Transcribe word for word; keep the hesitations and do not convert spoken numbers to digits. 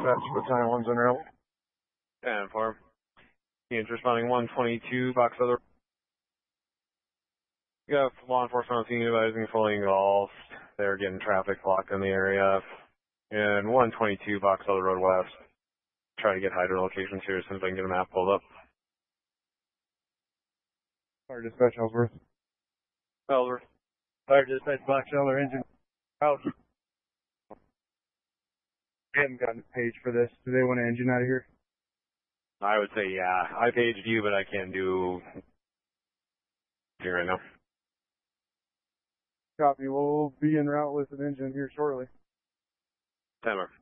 That's what time one's en route. ten four. Units responding one twenty-two, box other. You got law enforcement on scene advising fully engulfed. They're getting traffic blocked in the area. And one twenty-two, box other road west. Try to get hydro locations here as soon as I can get a map pulled up. Fire dispatch, Ellsworth. Ellsworth. Fire dispatch, Box Eller, engine out. I haven't gotten a page for this. Do they want an engine out of here? I would say, yeah. I paged you, but I can't do here right now. Copy. We'll be en route with an engine here shortly. Timer.